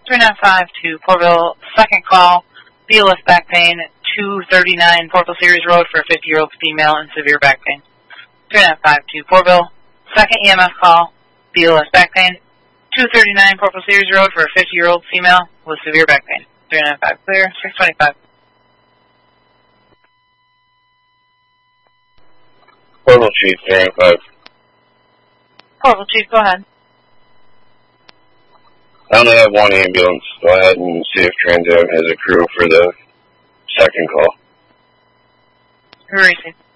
3952 Portville, second call, BLS back pain, 239 Portville Series Road for a 50-year-old female in severe back pain. 3952 Portville, second EMS call, BLS back pain, 239 Portville Series Road for a 50-year-old female with severe back pain. 395 clear, 625. Portal Chief, 395. Portal Chief, go ahead. I only have one ambulance. Go ahead and see if Trans Am has a crew for the second call. Who are you?